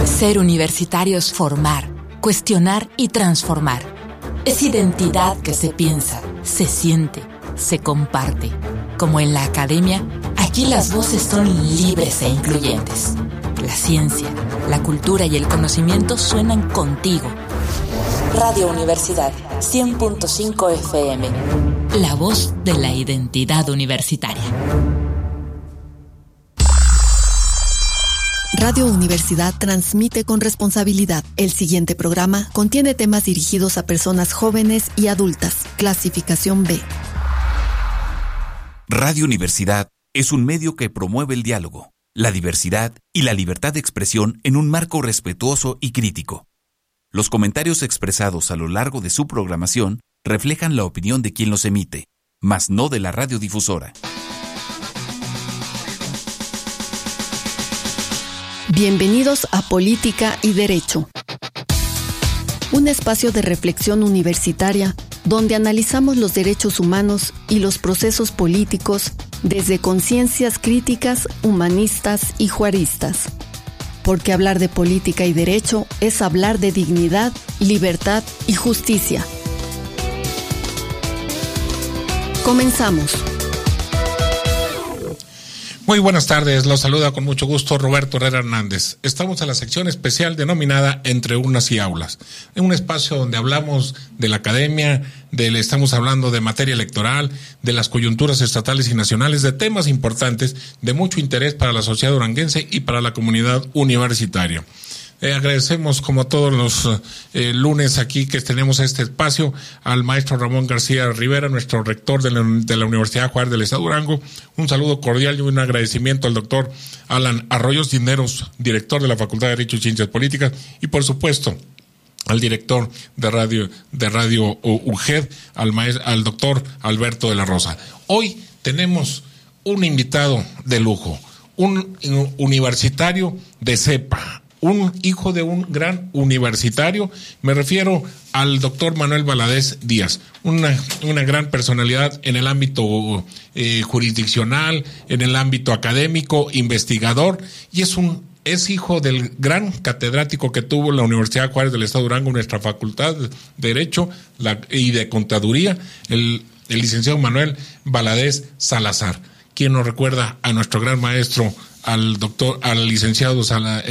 Ser universitario es formar, cuestionar y transformar. Es identidad que se piensa, se siente, se comparte. Como en la academia, aquí las voces son libres e incluyentes. La ciencia, la cultura y el conocimiento suenan contigo. Radio Universidad 100.5 FM. La voz de la identidad universitaria. Radio Universidad transmite con responsabilidad. El siguiente programa contiene temas dirigidos a personas jóvenes y adultas. Clasificación B. Radio Universidad es un medio que promueve el diálogo, la diversidad y la libertad de expresión en un marco respetuoso y crítico. Los comentarios expresados a lo largo de su programación reflejan la opinión de quien los emite, mas no de la radiodifusora. Bienvenidos a Política y Derecho, un espacio de reflexión universitaria donde analizamos los derechos humanos y los procesos políticos desde conciencias críticas, humanistas y juaristas. Porque hablar de política y derecho es hablar de dignidad, libertad y justicia. Comenzamos. Muy buenas tardes, los saluda con mucho gusto Roberto Herrera Hernández. Estamos en la sección especial denominada Entre Urnas y Aulas, en un espacio donde hablamos de la academia, estamos hablando de materia electoral, de las coyunturas estatales y nacionales, de temas importantes de mucho interés para la sociedad duranguense y para la comunidad universitaria. Agradecemos como todos los lunes aquí que tenemos este espacio al maestro Ramón García Rivera, nuestro rector de la Universidad Juárez del Estado de Durango. Un saludo cordial y un agradecimiento al doctor Alan Arroyos Cisneros, director de la Facultad de Derecho y Ciencias Políticas, y por supuesto al director de Radio UGED, al doctor Alberto de la Rosa. Hoy tenemos un invitado de lujo, un universitario de cepa, un hijo de un gran universitario. Me refiero al doctor Manuel Valadez Díaz, una gran personalidad en el ámbito jurisdiccional, en el ámbito académico, investigador, y es hijo del gran catedrático que tuvo la Universidad Juárez del Estado de Durango, nuestra Facultad de Derecho y de Contaduría, el licenciado Manuel Valadez Salazar, quien nos recuerda a nuestro gran maestro, al licenciado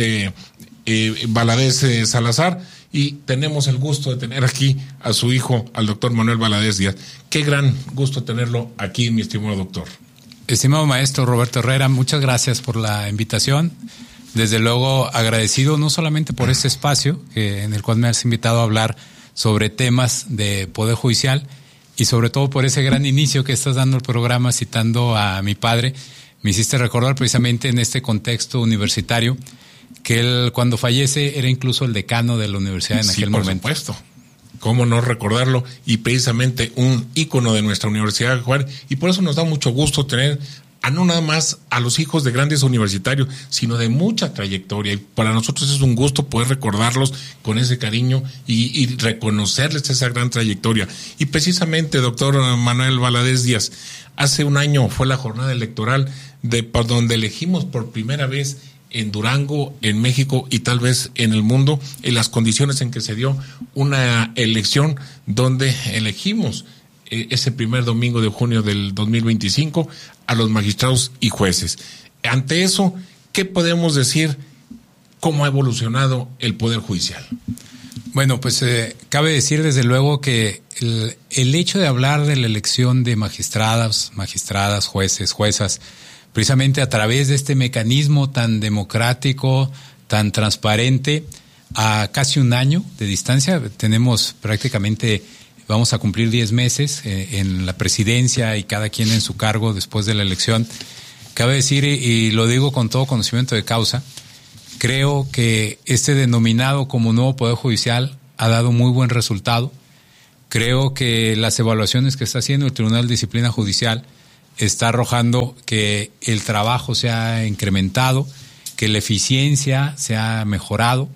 Valadez Salazar, y tenemos el gusto de tener aquí a su hijo, al doctor Manuel Valadez Díaz. Qué gran gusto tenerlo aquí, mi estimado doctor. Estimado maestro Roberto Herrera, muchas gracias por la invitación. Desde luego agradecido no solamente por este espacio en el cual me has invitado a hablar sobre temas de Poder Judicial, y sobre todo por ese gran inicio que estás dando el programa citando a mi padre. Me hiciste recordar precisamente en este contexto universitario que él, cuando fallece, era incluso el decano de la universidad en aquel momento. Por supuesto. ¿Cómo no recordarlo? Y precisamente un ícono de nuestra Universidad de Juárez. Y por eso nos da mucho gusto tener no nada más a los hijos de grandes universitarios, sino de mucha trayectoria. Y para nosotros es un gusto poder recordarlos con ese cariño y reconocerles esa gran trayectoria. Y precisamente, doctor Manuel Valadez Díaz, hace un año fue la jornada electoral por donde elegimos por primera vez en Durango, en México y tal vez en el mundo, en las condiciones en que se dio una elección donde elegimos ese primer domingo de junio del 2025 a los magistrados y jueces. Ante eso, ¿qué podemos decir? ¿Cómo ha evolucionado el Poder Judicial? Bueno, pues cabe decir desde luego que el hecho de hablar de la elección de magistradas, jueces, juezas, precisamente a través de este mecanismo tan democrático, tan transparente, a casi un año de distancia, tenemos prácticamente, vamos a cumplir 10 meses en la presidencia y cada quien en su cargo después de la elección. Cabe decir, y lo digo con todo conocimiento de causa, creo que este denominado como nuevo Poder Judicial ha dado muy buen resultado. Creo que las evaluaciones que está haciendo el Tribunal de Disciplina Judicial está arrojando que el trabajo se ha incrementado, que la eficiencia se ha mejorado,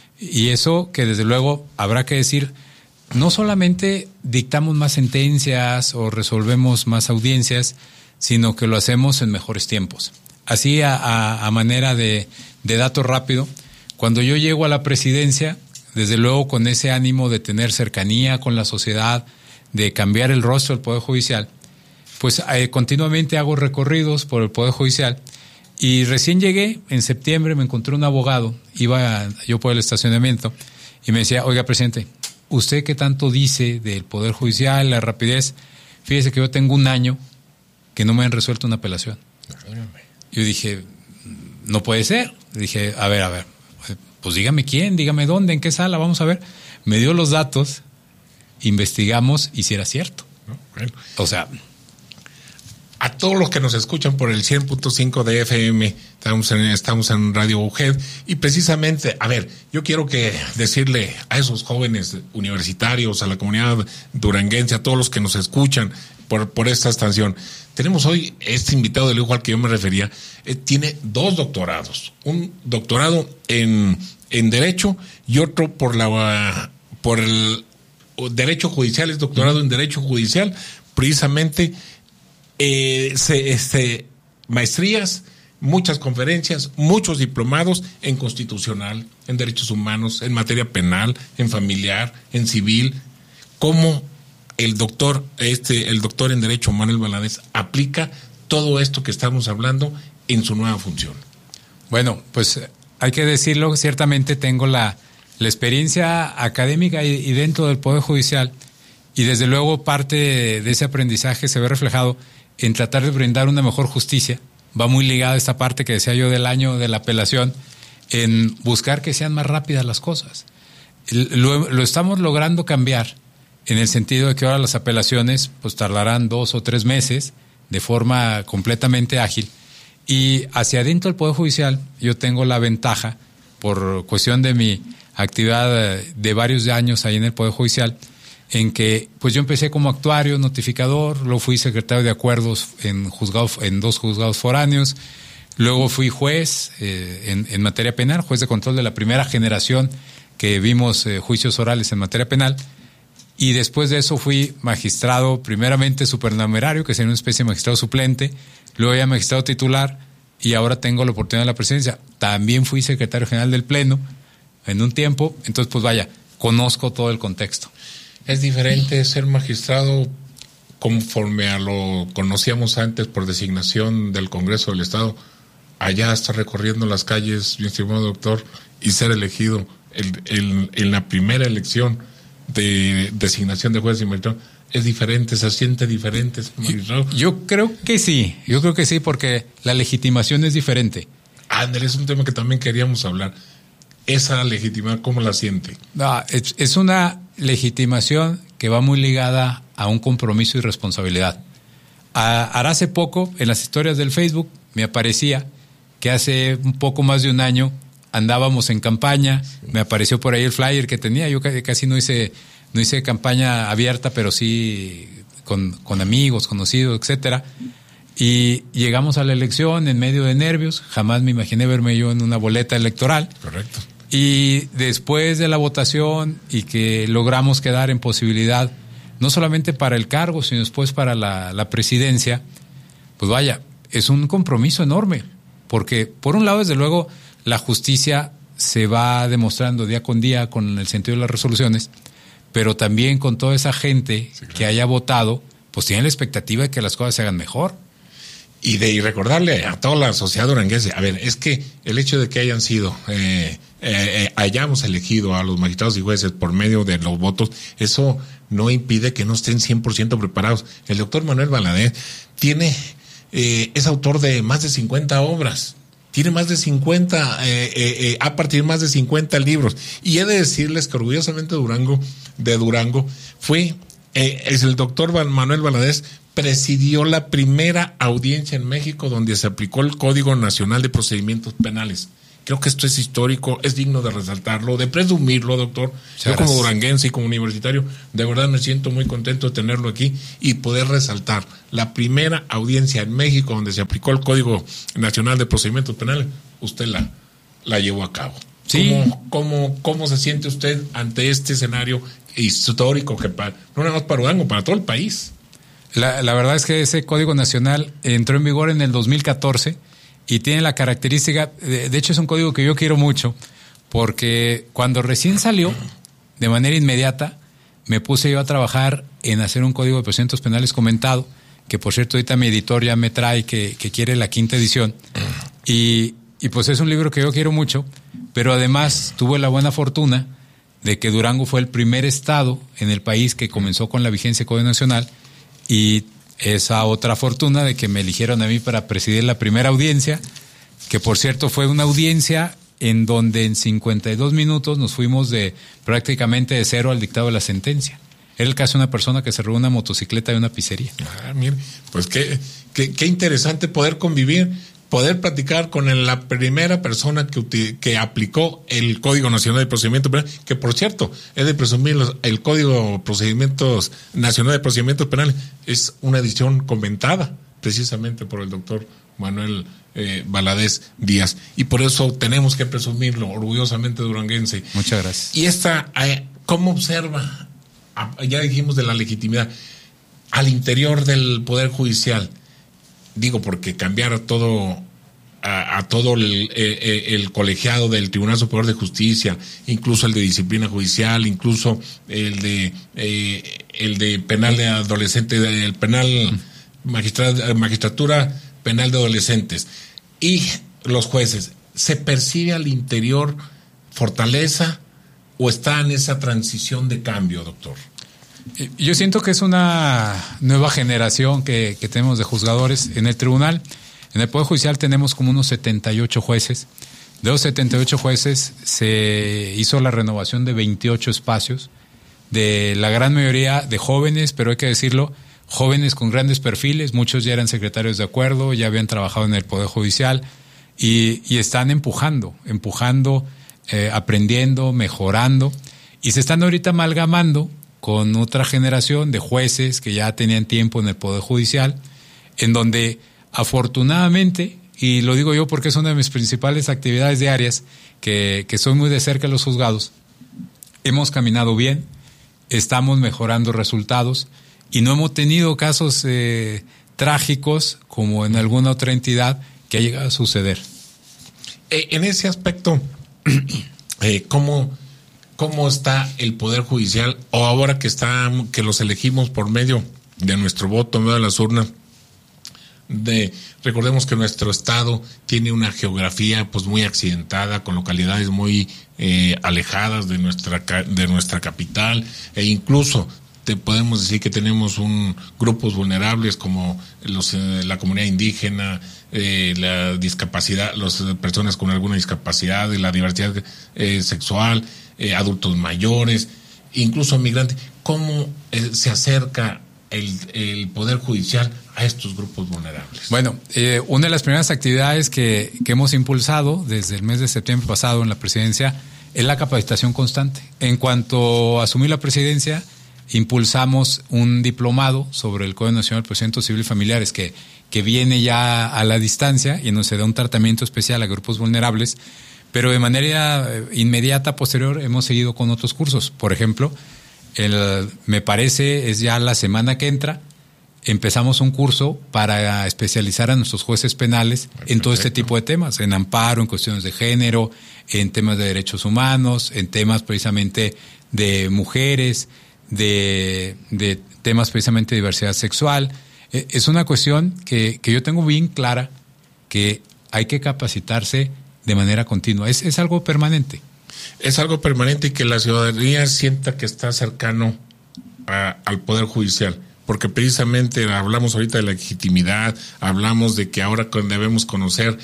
y eso que desde luego habrá que decir, no solamente dictamos más sentencias o resolvemos más audiencias, sino que lo hacemos en mejores tiempos. Así a manera de dato rápido, Cuando yo llego a la presidencia, desde luego con ese ánimo de tener cercanía con la sociedad, de cambiar el rostro del Poder Judicial, pues continuamente hago recorridos por el Poder Judicial. Y recién llegué, en septiembre, me encontré un abogado, iba yo por el estacionamiento, y me decía, oiga, presidente, ¿usted qué tanto dice del Poder Judicial, la rapidez? Fíjese que yo tengo 1 año que no me han resuelto una apelación. Yo dije, no puede ser. Dije, a ver, pues dígame quién, dígame dónde, en qué sala, vamos a ver. Me dio los datos, investigamos y si era cierto. Bueno. O sea, a todos los que nos escuchan por el 100.5 de FM, estamos en Radio UGED, y precisamente, a ver, yo quiero decirle a esos jóvenes universitarios, a la comunidad duranguense, a todos los que nos escuchan por esta estación. Tenemos hoy este invitado de lujo al que yo me refería, tiene 2 doctorados, un doctorado en Derecho y otro por el Derecho Judicial, es doctorado en Derecho Judicial, precisamente maestrías, muchas conferencias, muchos diplomados en constitucional, en derechos humanos, en materia penal, en familiar, en civil. ¿Cómo el doctor en Derecho Manuel Valadez aplica todo esto que estamos hablando en su nueva función? Bueno, pues hay que decirlo, ciertamente tengo la experiencia académica y dentro del Poder Judicial, y desde luego parte de ese aprendizaje se ve reflejado en tratar de brindar una mejor justicia. Va muy ligada a esta parte que decía yo del año de la apelación, en buscar que sean más rápidas las cosas. Lo estamos logrando cambiar en el sentido de que ahora las apelaciones pues tardarán 2 o 3 meses de forma completamente ágil, y hacia adentro del Poder Judicial yo tengo la ventaja, por cuestión de mi actividad de varios años ahí en el Poder Judicial, en que pues yo empecé como actuario, notificador, luego fui secretario de acuerdos en 2 juzgados foráneos, luego fui juez en materia penal, juez de control de la primera generación que vimos juicios orales en materia penal, y después de eso fui magistrado, primeramente supernumerario, que sería una especie de magistrado suplente, luego ya magistrado titular, y ahora tengo la oportunidad de la presidencia. También fui secretario general del Pleno en un tiempo, entonces pues vaya, conozco todo el contexto. ¿Es diferente ser magistrado conforme a lo conocíamos antes por designación del Congreso del Estado, allá estar recorriendo las calles, mi estimado doctor, y ser elegido en la primera elección de designación de jueces y magistrados? ¿Es diferente? ¿Se siente diferente ser magistrado? Yo creo que sí, porque la legitimación es diferente. Ándale, es un tema que también queríamos hablar. Esa legitimidad, ¿cómo la siente? No, es una legitimación que va muy ligada a un compromiso y responsabilidad. Hará hace poco, en las historias del Facebook, me aparecía que hace un poco más de 1 año andábamos en campaña, me apareció por ahí el flyer que tenía, yo casi no hice campaña abierta, pero sí con amigos, conocidos, etcétera. Y llegamos a la elección en medio de nervios, jamás me imaginé verme yo en una boleta electoral. Correcto. Y después de la votación y que logramos quedar en posibilidad, no solamente para el cargo, sino después para la presidencia, pues vaya, es un compromiso enorme, porque por un lado, desde luego, la justicia se va demostrando día con día con el sentido de las resoluciones, pero también con toda esa gente que haya votado, pues tiene la expectativa de que las cosas se hagan mejor. Y recordarle a toda la sociedad duranguense, a ver, es que el hecho de que hayan sido, hayamos elegido a los magistrados y jueces por medio de los votos, eso no impide que no estén 100% preparados. El doctor Manuel Valadez es autor de más de 50 obras. Tiene más de 50, a partir de más de 50 libros. Y he de decirles que orgullosamente Durango es el doctor Manuel Valadez, presidió la primera audiencia en México donde se aplicó el Código Nacional de Procedimientos Penales. Creo que esto es histórico, es digno de resaltarlo, de presumirlo, doctor. Yo como duranguense y como universitario, de verdad me siento muy contento de tenerlo aquí y poder resaltar la primera audiencia en México donde se aplicó el Código Nacional de Procedimientos Penales. Usted la llevó a cabo. Sí. ¿Cómo se siente usted ante este escenario histórico que no nada más para Durango, para todo el país? La verdad es que ese Código Nacional entró en vigor en el 2014 y tiene la característica, de hecho es un código que yo quiero mucho, porque cuando recién salió, de manera inmediata, me puse yo a trabajar en hacer un código de procedimientos penales comentado, que por cierto ahorita mi editor ya me trae que quiere la 5ª edición, y pues es un libro que yo quiero mucho, pero además tuve la buena fortuna de que Durango fue el primer estado en el país que comenzó con la vigencia del Código Nacional, y esa otra fortuna de que me eligieron a mí para presidir la primera audiencia, que por cierto fue una audiencia en donde en 52 minutos nos fuimos prácticamente de cero al dictado de la sentencia. Era el caso de una persona que se robó una motocicleta de una pizzería. Mire, pues qué interesante poder convivir, poder platicar con la primera persona que aplicó el Código Nacional de Procedimiento Penal, que por cierto, es de presumir, el Código Nacional de Procedimientos Penales es una edición comentada precisamente por el doctor Manuel Valadez Díaz, y por eso tenemos que presumirlo orgullosamente duranguense. Muchas gracias. Y ¿cómo observa? Ya dijimos de la legitimidad al interior del Poder Judicial. Digo, porque cambiar a todo el colegiado del Tribunal Superior de Justicia, incluso el de disciplina judicial, incluso el de penal de adolescentes, el penal magistratura penal de adolescentes y los jueces, ¿se percibe al interior fortaleza o está en esa transición de cambio, doctor? Yo siento que es una nueva generación que tenemos de juzgadores en el tribunal. En el Poder Judicial tenemos como unos 78 jueces. De los 78 jueces se hizo la renovación de 28 espacios, de la gran mayoría de jóvenes, pero hay que decirlo, jóvenes con grandes perfiles. Muchos ya eran secretarios de acuerdo, ya habían trabajado en el Poder Judicial y están empujando, aprendiendo, mejorando, y se están ahorita amalgamando con otra generación de jueces que ya tenían tiempo en el Poder Judicial, en donde afortunadamente, y lo digo yo porque es una de mis principales actividades diarias, que soy muy de cerca de los juzgados, hemos caminado bien, estamos mejorando resultados y no hemos tenido casos trágicos como en alguna otra entidad que ha llegado a suceder. En ese aspecto, ¿cómo está el Poder Judicial, o ahora que los elegimos por medio de nuestro voto, en medio de las urnas? Recordemos que nuestro estado tiene una geografía pues muy accidentada, con localidades muy alejadas de nuestra capital, e incluso te podemos decir que tenemos grupos vulnerables como la comunidad indígena, la discapacidad, las personas con alguna discapacidad, la diversidad sexual, adultos mayores, incluso migrantes. ¿Cómo se acerca el Poder Judicial a estos grupos vulnerables? Bueno, una de las primeras actividades que hemos impulsado desde el mes de septiembre pasado en la presidencia es la capacitación constante. En cuanto asumí la presidencia, impulsamos un diplomado sobre el Código Nacional de Procedimientos Civiles y Familiares que viene ya a la distancia y nos se da un tratamiento especial a grupos vulnerables, pero de manera inmediata, posterior, hemos seguido con otros cursos. Por ejemplo, me parece es ya la semana que entra, empezamos un curso para especializar a nuestros jueces penales en todo este tipo de temas, en amparo, en cuestiones de género, en temas de derechos humanos, en temas precisamente de mujeres, de temas precisamente de diversidad sexual. Es una cuestión que yo tengo bien clara, que hay que capacitarse de manera continua. Es algo permanente. Es algo permanente, y que la ciudadanía sienta que está cercano al Poder Judicial, porque precisamente hablamos ahorita de la legitimidad, hablamos de que ahora debemos conocer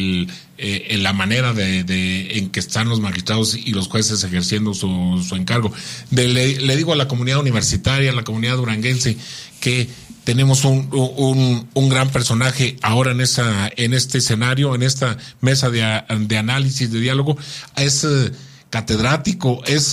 la manera en que están los magistrados y los jueces ejerciendo su encargo. Le digo a la comunidad universitaria, a la comunidad duranguense, que tenemos un gran personaje ahora en este escenario, en esta mesa de análisis, de diálogo. Es catedrático, es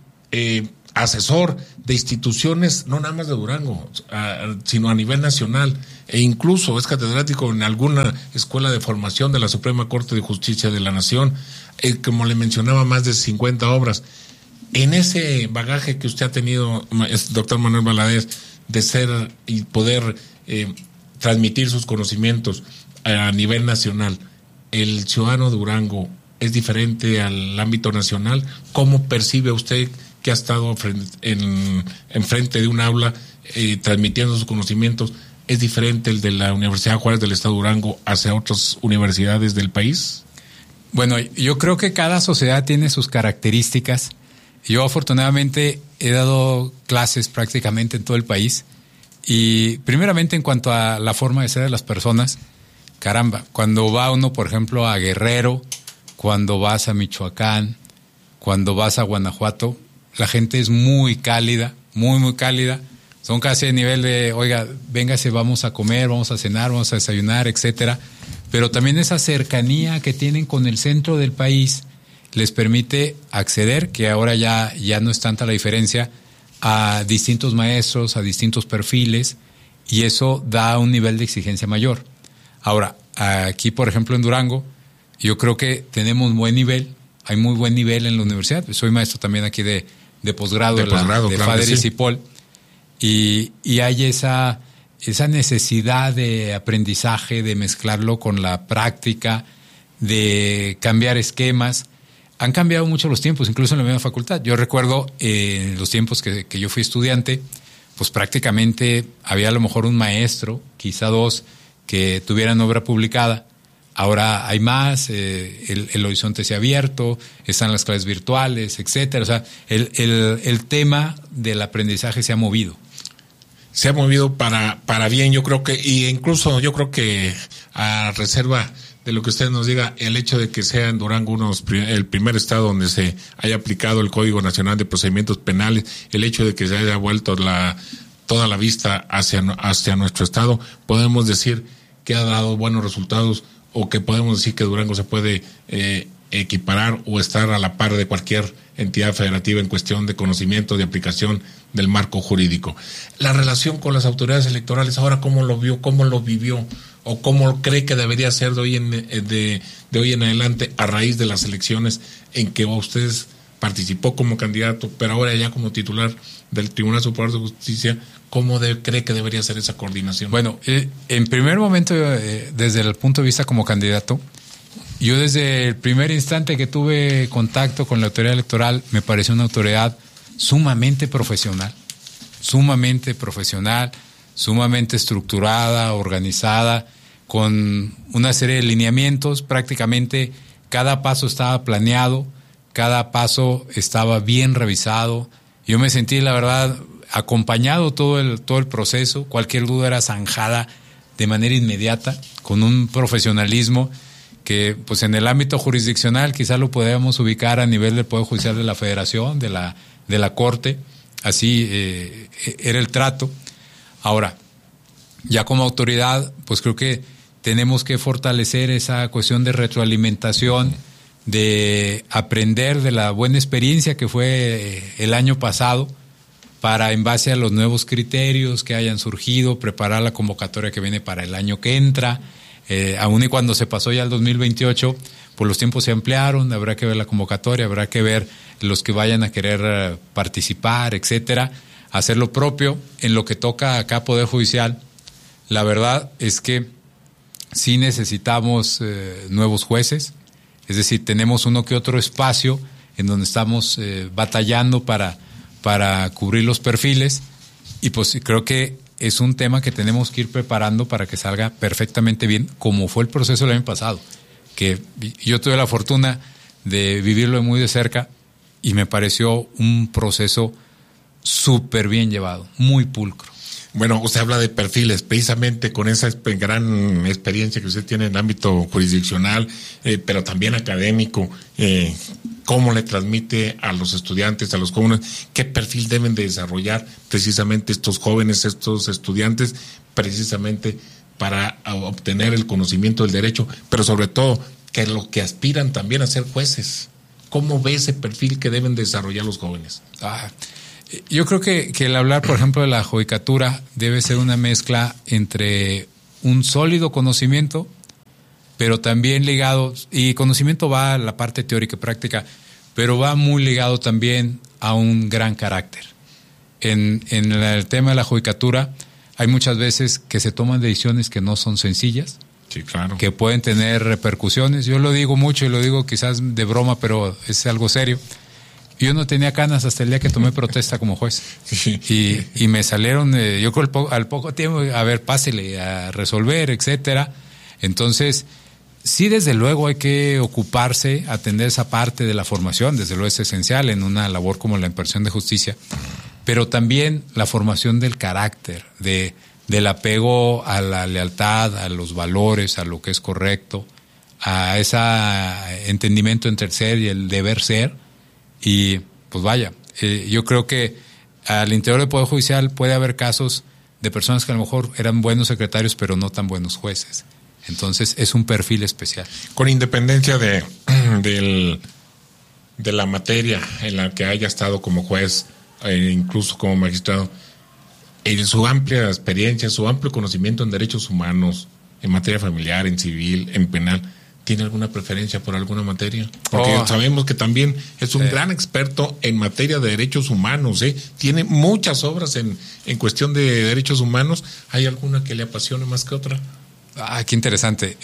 asesor de instituciones, no nada más de Durango, sino a nivel nacional, e incluso es catedrático en alguna escuela de formación de la Suprema Corte de Justicia de la Nación, como le mencionaba, más de 50 obras. En ese bagaje que usted ha tenido, doctor Manuel Valadez, de ser y poder transmitir sus conocimientos a nivel nacional, el ciudadano de Durango es diferente al ámbito nacional. ¿Cómo percibe usted que ha estado en frente de un aula transmitiendo sus conocimientos? ¿Es diferente el de la Universidad Juárez del Estado de Durango hacia otras universidades del país? Bueno, yo creo que cada sociedad tiene sus características. Yo afortunadamente he dado clases prácticamente en todo el país y primeramente en cuanto a la forma de ser de las personas, caramba, cuando va uno por ejemplo a Guerrero, cuando vas a Michoacán, cuando vas a Guanajuato, la gente es muy cálida, muy cálida, son casi a nivel de, oiga, véngase, vamos a comer, vamos a cenar, vamos a desayunar, etcétera, pero también esa cercanía que tienen con el centro del país les permite acceder, que ahora ya no es tanta la diferencia, a distintos maestros, a distintos perfiles, y eso da un nivel de exigencia mayor. Ahora, aquí, por ejemplo, en Durango, yo creo que tenemos buen nivel, hay muy buen nivel en la universidad. Soy maestro también aquí de posgrado, de claro Fader y sí. Cipoll, y hay esa necesidad de aprendizaje, de mezclarlo con la práctica, de cambiar esquemas. Han cambiado mucho los tiempos, incluso en la misma facultad. Yo recuerdo en los tiempos que yo fui estudiante, pues prácticamente había a lo mejor un maestro, quizá dos, que tuvieran obra publicada. Ahora hay más, el horizonte se ha abierto, están las clases virtuales, etcétera. O sea, el tema del aprendizaje se ha movido. Se ha movido para bien, yo creo que, y incluso yo creo que a reserva de lo que usted nos diga, el hecho de que sea en Durango el primer estado donde se haya aplicado el Código Nacional de Procedimientos Penales, el hecho de que se haya vuelto toda la vista hacia nuestro estado, podemos decir que ha dado buenos resultados, o que podemos decir que Durango se puede equiparar o estar a la par de cualquier entidad federativa en cuestión de conocimiento, de aplicación del marco jurídico. La relación con las autoridades electorales, ahora ¿cómo lo vio, cómo lo vivió, o cómo cree que debería ser de hoy en adelante a raíz de las elecciones en que usted participó como candidato, pero ahora ya como titular del Tribunal Superior de Justicia? ¿Cómo cree que debería ser esa coordinación? Bueno, en primer momento, desde el punto de vista como candidato, yo desde el primer instante que tuve contacto con la autoridad electoral, me pareció una autoridad sumamente profesional, sumamente estructurada, organizada, con una serie de lineamientos. Prácticamente cada paso estaba planeado, cada paso estaba bien revisado. Yo me sentí, la verdad, acompañado todo el proceso. Cualquier duda era zanjada de manera inmediata, con un profesionalismo que pues en el ámbito jurisdiccional quizás lo podríamos ubicar a nivel del Poder Judicial de la Federación, de la Corte. Así era el trato. Ahora, ya como autoridad, pues creo que tenemos que fortalecer esa cuestión de retroalimentación, de aprender de la buena experiencia que fue el año pasado, para, en base a los nuevos criterios que hayan surgido, preparar la convocatoria que viene para el año que entra. Aún y cuando se pasó ya el 2028, pues los tiempos se ampliaron, habrá que ver la convocatoria, habrá que ver los que vayan a querer participar, etcétera, hacer lo propio. En lo que toca acá Poder Judicial, la verdad es que sí necesitamos nuevos jueces, es decir, tenemos uno que otro espacio en donde estamos batallando para cubrir los perfiles, y pues creo que es un tema que tenemos que ir preparando para que salga perfectamente bien, como fue el proceso el año pasado, que yo tuve la fortuna de vivirlo muy de cerca y me pareció un proceso súper bien llevado, muy pulcro. Bueno, usted habla de perfiles, precisamente con esa gran experiencia que usted tiene en el ámbito jurisdiccional, pero también académico. ¿Cómo le transmite a los estudiantes, a los jóvenes, qué perfil deben de desarrollar precisamente estos jóvenes, estos estudiantes, precisamente para obtener el conocimiento del derecho, pero sobre todo que lo que aspiran también a ser jueces? ¿Cómo ve ese perfil que deben desarrollar los jóvenes? Yo creo que el hablar, por ejemplo, de la judicatura debe ser una mezcla entre un sólido conocimiento, pero también ligado, y conocimiento va a la parte teórica y práctica, pero va muy ligado también a un gran carácter. En el tema de la judicatura hay muchas veces que se toman decisiones que no son sencillas, Sí, claro. Que pueden tener repercusiones. Yo lo digo mucho y lo digo quizás de broma, pero es algo serio. Yo no tenía canas hasta el día que tomé protesta como juez. Y me salieron, yo creo al poco tiempo, a ver, pásele a resolver, etcétera. Entonces, sí, desde luego hay que ocuparse, atender esa parte de la formación, desde luego es esencial en una labor como la impartición de justicia, pero también la formación del carácter, del apego a la lealtad, a los valores, a lo que es correcto, a ese entendimiento entre el ser y el deber ser. Y pues vaya, yo creo que al interior del Poder Judicial puede haber casos de personas que a lo mejor eran buenos secretarios pero no tan buenos jueces. Entonces es un perfil especial. Con independencia de la materia en la que haya estado como juez, incluso como magistrado, en su amplia experiencia, su amplio conocimiento en derechos humanos, en materia familiar, en civil, en penal, ¿tiene alguna preferencia por alguna materia? Porque sabemos que también es un gran experto en materia de derechos humanos, tiene muchas obras en cuestión de derechos humanos. ¿Hay alguna que le apasione más que otra? Qué interesante.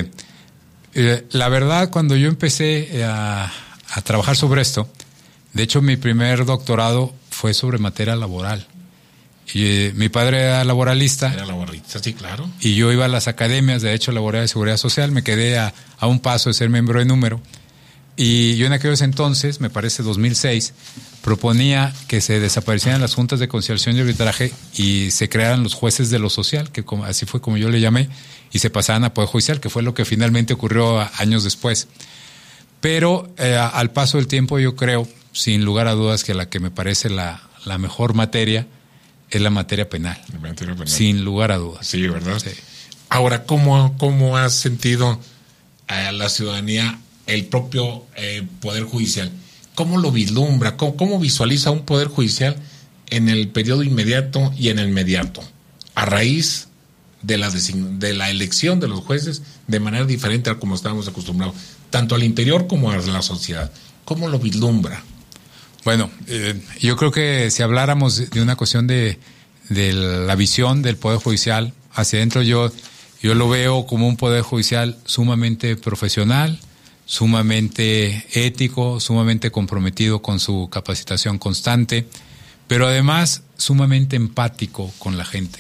La verdad, cuando yo empecé a trabajar sobre esto, de hecho mi primer doctorado fue sobre materia laboral. Y mi padre era laboralista. Era laboralista, sí, claro. Y yo iba a las academias de Derecho Laboral y Seguridad Social, me quedé a un paso de ser miembro de número. Y yo en aquellos entonces, me parece 2006, proponía que se desaparecieran las juntas de conciliación y arbitraje y se crearan los jueces de lo social, que así fue como yo le llamé, y se pasaran a Poder Judicial, que fue lo que finalmente ocurrió años después. Pero al paso del tiempo yo creo, sin lugar a dudas, que la que me parece la mejor materia es la materia penal. Sin lugar a dudas. Sí, ¿verdad? Sí. Ahora, ¿cómo has sentido a la ciudadanía el propio Poder Judicial? ¿Cómo lo vislumbra? ¿Cómo visualiza un Poder Judicial en el periodo inmediato y en el mediato? A raíz de la elección de los jueces de manera diferente a como estábamos acostumbrados, tanto al interior como a la sociedad. ¿Cómo lo vislumbra? Bueno, yo creo que si habláramos de una cuestión de la visión del Poder Judicial hacia adentro, yo lo veo como un Poder Judicial sumamente profesional, sumamente ético, sumamente comprometido con su capacitación constante, pero además sumamente empático con la gente.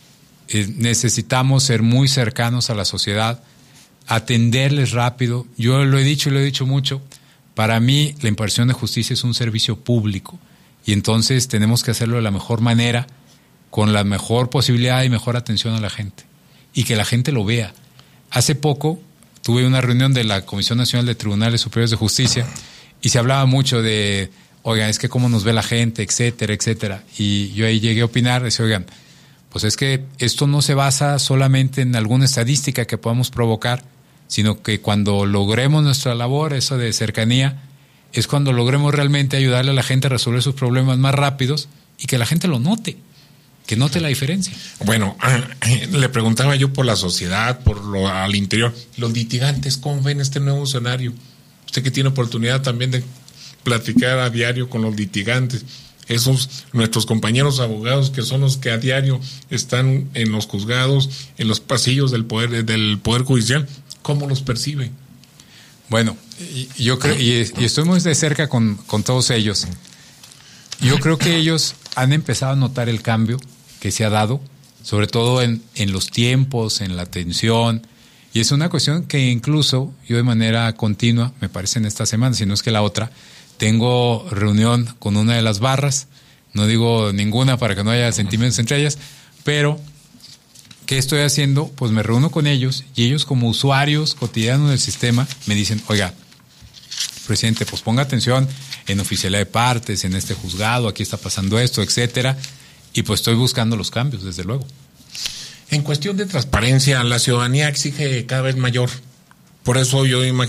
Necesitamos ser muy cercanos a la sociedad, atenderles rápido. Yo lo he dicho y lo he dicho mucho. Para mí, la impartición de justicia es un servicio público y entonces tenemos que hacerlo de la mejor manera, con la mejor posibilidad y mejor atención a la gente y que la gente lo vea. Hace poco tuve una reunión de la Comisión Nacional de Tribunales Superiores de Justicia y se hablaba mucho de, oigan, es que cómo nos ve la gente, etcétera, etcétera. Y yo ahí llegué a opinar, decía, oigan, pues es que esto no se basa solamente en alguna estadística que podamos provocar, sino que cuando logremos nuestra labor, eso de cercanía, es cuando logremos realmente ayudarle a la gente a resolver sus problemas más rápidos y que la gente lo note, que note la diferencia. Bueno, le preguntaba yo por la sociedad, al interior, los litigantes, ¿cómo ven este nuevo escenario? Usted que tiene oportunidad también de platicar a diario con los litigantes, esos nuestros compañeros abogados que son los que a diario están en los juzgados, en los pasillos del poder judicial, ¿cómo los percibe? Bueno, yo creo, y estoy muy de cerca con todos ellos. Yo creo que ellos han empezado a notar el cambio que se ha dado, sobre todo en los tiempos, en la atención, y es una cuestión que incluso yo de manera continua, me parece en esta semana, si no es que la otra, tengo reunión con una de las barras, no digo ninguna para que no haya sentimientos entre ellas, pero ¿qué estoy haciendo? Pues me reúno con ellos y ellos como usuarios cotidianos del sistema me dicen, oiga, presidente, pues ponga atención en oficialidad de partes, en este juzgado, aquí está pasando esto, etcétera, y pues estoy buscando los cambios, desde luego. En cuestión de transparencia, la ciudadanía exige cada vez mayor. Por eso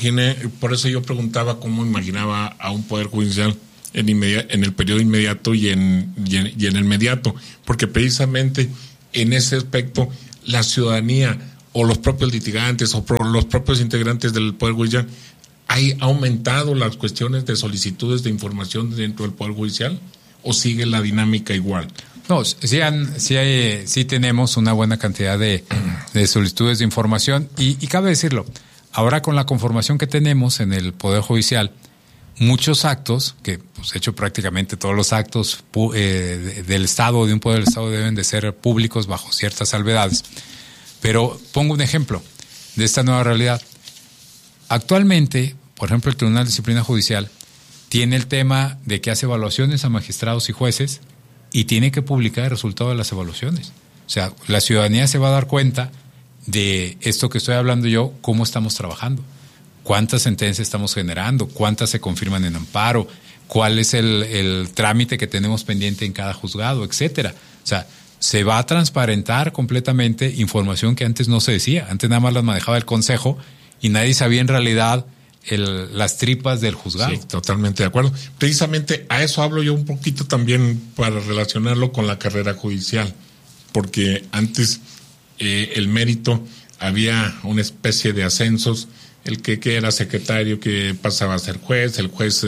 yo preguntaba cómo imaginaba a un poder judicial en el periodo inmediato y en el mediato, porque precisamente en ese aspecto la ciudadanía o los propios litigantes o los propios integrantes del Poder Judicial ha aumentado las cuestiones de solicitudes de información dentro del Poder Judicial, o sigue la dinámica igual? No, sí tenemos una buena cantidad de solicitudes de información y cabe decirlo, ahora con la conformación que tenemos en el Poder Judicial, muchos actos, que pues, de hecho prácticamente todos los actos del Estado, de un poder del Estado, deben de ser públicos bajo ciertas salvedades. Pero pongo un ejemplo de esta nueva realidad. Actualmente, por ejemplo, el Tribunal de Disciplina Judicial tiene el tema de que hace evaluaciones a magistrados y jueces y tiene que publicar el resultado de las evaluaciones. O sea, la ciudadanía se va a dar cuenta de esto que estoy hablando yo, cómo estamos trabajando, cuántas sentencias estamos generando, cuántas se confirman en amparo, cuál es el trámite que tenemos pendiente en cada juzgado, etcétera. O sea, se va a transparentar completamente información que antes no se decía. Antes nada más las manejaba el Consejo y nadie sabía en realidad las tripas del juzgado. Sí, totalmente de acuerdo. Precisamente a eso hablo yo un poquito también para relacionarlo con la carrera judicial, porque antes el mérito había una especie de ascensos, el que era secretario que pasaba a ser juez, el juez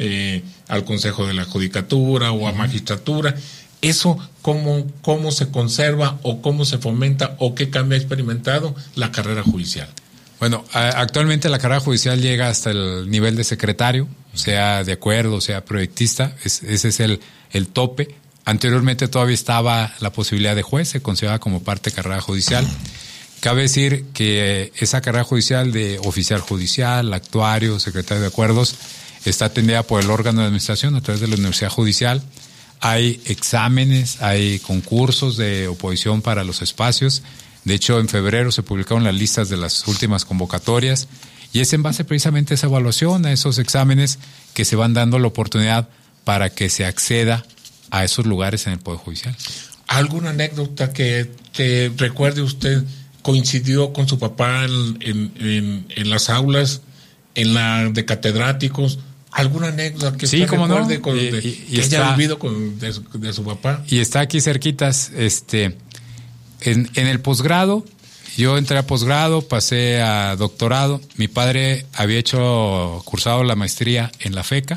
al Consejo de la Judicatura o a magistratura. Eso, ¿cómo se conserva o cómo se fomenta o qué cambio ha experimentado la carrera judicial? Bueno, actualmente la carrera judicial llega hasta el nivel de secretario, sea de acuerdo, sea proyectista, ese es el tope. Anteriormente todavía estaba la posibilidad de juez, se consideraba como parte de carrera judicial. Cabe decir que esa carrera judicial de oficial judicial, actuario, secretario de acuerdos, está atendida por el órgano de administración a través de la Universidad Judicial. Hay exámenes, hay concursos de oposición para los espacios. De hecho, en febrero se publicaron las listas de las últimas convocatorias y es en base precisamente a esa evaluación, a esos exámenes, que se van dando la oportunidad para que se acceda a esos lugares en el Poder Judicial. ¿Alguna anécdota que recuerde usted coincidió con su papá en las aulas, en la de catedráticos? ¿Alguna anécdota que sí, usted recuerde no? que haya vivido de su papá? Y está aquí cerquitas, en el posgrado, yo entré a posgrado, pasé a doctorado. Mi padre había cursado la maestría en la FECA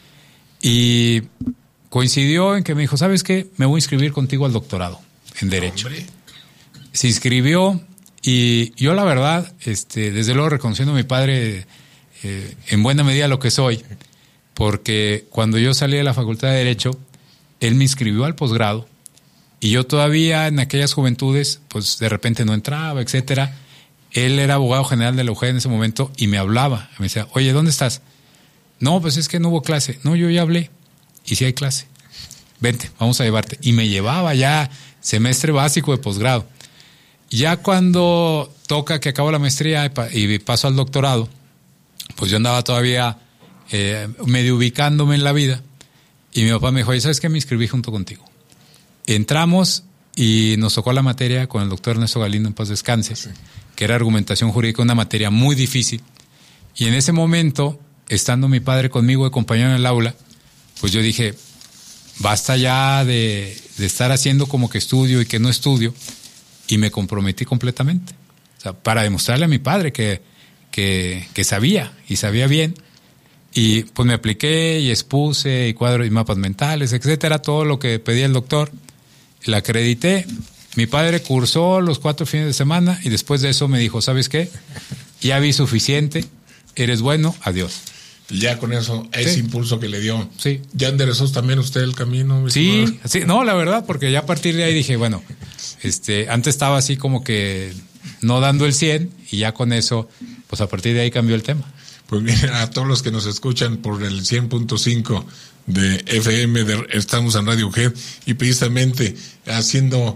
y coincidió en que me dijo, ¿sabes qué? Me voy a inscribir contigo al doctorado en Derecho. ¡Hombre! Se inscribió y yo la verdad, desde luego reconociendo a mi padre en buena medida lo que soy, porque cuando yo salí de la Facultad de Derecho, él me inscribió al posgrado. Y yo todavía en aquellas juventudes, pues de repente no entraba, etcétera. Él era abogado general de la UJED en ese momento y me hablaba. Me decía, oye, ¿dónde estás? No, pues es que no hubo clase. No, yo ya hablé. Y sí hay clase. Vente, vamos a llevarte. Y me llevaba ya semestre básico de posgrado. Ya cuando toca que acabo la maestría y paso al doctorado, pues yo andaba todavía medio ubicándome en la vida. Y mi papá me dijo, oye, ¿sabes qué? Me inscribí junto contigo. Entramos y nos tocó la materia con el doctor Ernesto Galindo, en paz descanse, sí, que era argumentación jurídica, una materia muy difícil. Y en ese momento, estando mi padre conmigo de compañero en el aula, pues yo dije, basta ya de estar haciendo como que estudio y que no estudio, y me comprometí completamente. O sea, para demostrarle a mi padre que sabía, y sabía bien. Y pues me apliqué y expuse y cuadros y mapas mentales, etcétera, todo lo que pedía el doctor. La acredité. Mi padre cursó los 4 fines de semana y después de eso me dijo, ¿sabes qué? Ya vi suficiente, eres bueno, adiós. Ya con eso, ese impulso que le dio. Sí. ¿Ya enderezó también usted el camino? Sí, no, la verdad, porque ya a partir de ahí dije, bueno, antes estaba así como que no dando el 100 y ya con eso, pues a partir de ahí cambió el tema. Pues mira, a todos los que nos escuchan por el 100.5 de FM, estamos en Radio G y precisamente haciendo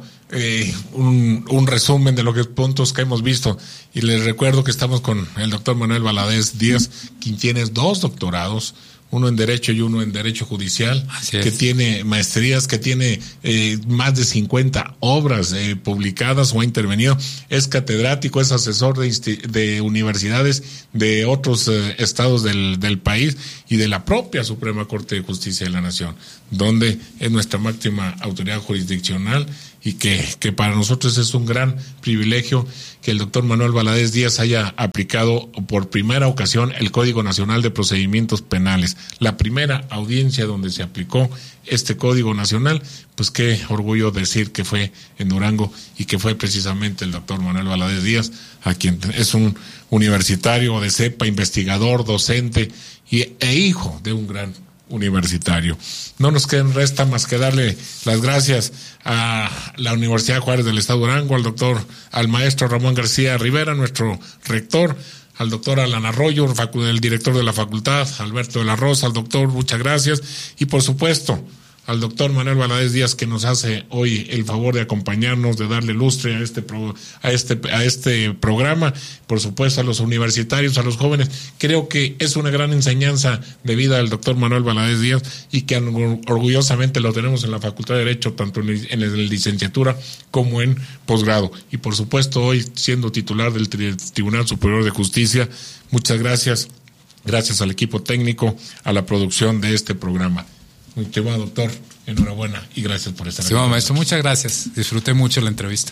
un resumen de los puntos que hemos visto. Y les recuerdo que estamos con el doctor Manuel Valadez Díaz, quien tiene 2 doctorados, uno en Derecho y uno en Derecho Judicial, que tiene maestrías, que tiene más de 50 obras publicadas o ha intervenido. Es catedrático, es asesor de universidades de otros estados del país y de la propia Suprema Corte de Justicia de la Nación, donde es nuestra máxima autoridad jurisdiccional y que para nosotros es un gran privilegio que el doctor Manuel Valadez Díaz haya aplicado por primera ocasión el Código Nacional de Procedimientos Penales. La primera audiencia donde se aplicó este Código Nacional, pues qué orgullo decir que fue en Durango y que fue precisamente el doctor Manuel Valadez Díaz, a quien es un universitario de cepa, investigador, docente e hijo de un gran universitario. No nos resta más que darle las gracias a la Universidad Juárez del Estado de Durango, al maestro Ramón García Rivera, nuestro rector, al doctor Alan Arroyo, el director de la facultad, Alberto de la Rosa, al doctor, muchas gracias, y por supuesto al doctor Manuel Valadez Díaz, que nos hace hoy el favor de acompañarnos, de darle lustre a este programa, por supuesto a los universitarios, a los jóvenes. Creo que es una gran enseñanza de vida del doctor Manuel Valadez Díaz y que orgullosamente lo tenemos en la Facultad de Derecho, tanto en la licenciatura como en posgrado. Y por supuesto hoy siendo titular del Tribunal Superior de Justicia. Muchas gracias. Gracias al equipo técnico, a la producción de este programa. Muy estimado doctor, enhorabuena y gracias por estar aquí. Sí, maestro, muchas gracias. Disfruté mucho la entrevista.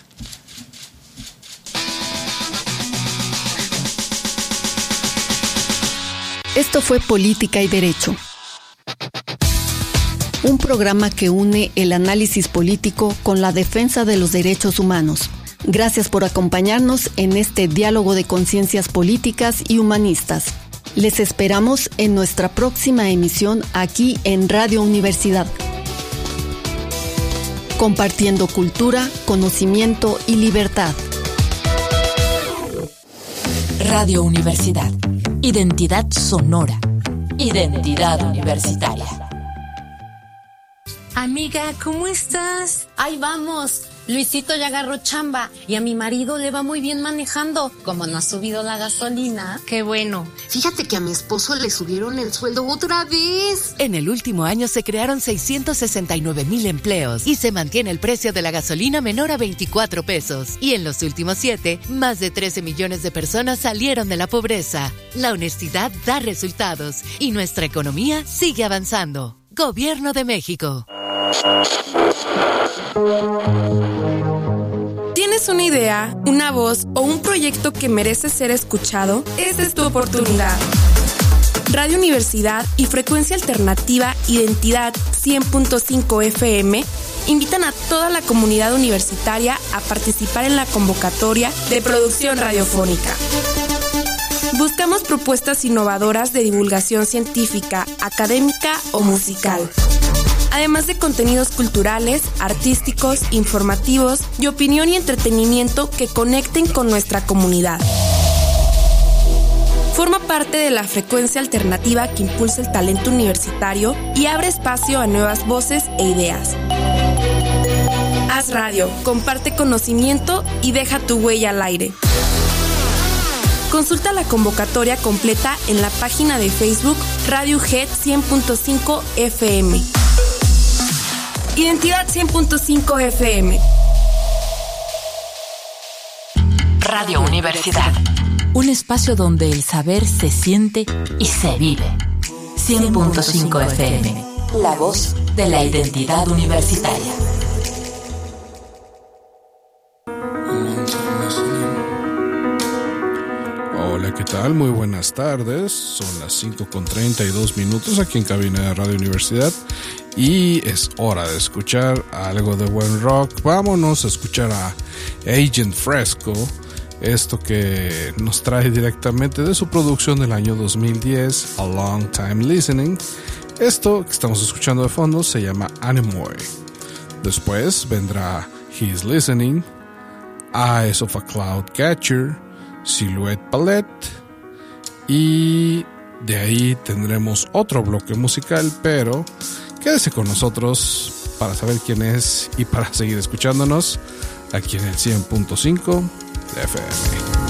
Esto fue Política y Derecho, un programa que une el análisis político con la defensa de los derechos humanos. Gracias por acompañarnos en este diálogo de conciencias políticas y humanistas. Les esperamos en nuestra próxima emisión aquí en Radio Universidad. Compartiendo cultura, conocimiento y libertad. Radio Universidad. Identidad sonora. Identidad universitaria. Amiga, ¿cómo estás? Ahí vamos. Luisito ya agarró chamba y a mi marido le va muy bien manejando. Como no ha subido la gasolina. Qué bueno. Fíjate que a mi esposo le subieron el sueldo otra vez. En el último año se crearon 669,000 empleos y se mantiene el precio de la gasolina menor a 24 pesos. Y en los últimos 7, más de 13 millones de personas salieron de la pobreza. La honestidad da resultados y nuestra economía sigue avanzando. Gobierno de México. ¿Tienes una idea, una voz o un proyecto que merece ser escuchado? Esta es tu oportunidad. Radio Universidad y Frecuencia Alternativa Identidad 100.5 FM invitan a toda la comunidad universitaria a participar en la convocatoria de producción radiofónica. Buscamos propuestas innovadoras de divulgación científica, académica o musical. Además de contenidos culturales, artísticos, informativos, de opinión y entretenimiento que conecten con nuestra comunidad. Forma parte de la frecuencia alternativa que impulsa el talento universitario y abre espacio a nuevas voces e ideas. Haz radio, comparte conocimiento y deja tu huella al aire. Consulta la convocatoria completa en la página de Facebook Radiohead 100.5 FM. Identidad 100.5 FM. Radio Universidad. Un espacio donde el saber se siente y se vive. 100.5 FM. La voz de la identidad universitaria. Hola, ¿qué tal? Muy buenas tardes. Son las 5:32 aquí en cabina de Radio Universidad y es hora de escuchar algo de buen rock. Vámonos a escuchar a Agent Fresco, esto que nos trae directamente de su producción del año 2010, A Long Time Listening. Esto que estamos escuchando de fondo se llama Anemoy. Después vendrá He's Listening, Eyes of a Cloud Catcher, Silhouette Palette, y de ahí tendremos otro bloque musical, pero quédese con nosotros para saber quién es y para seguir escuchándonos aquí en el 100.5 de FM.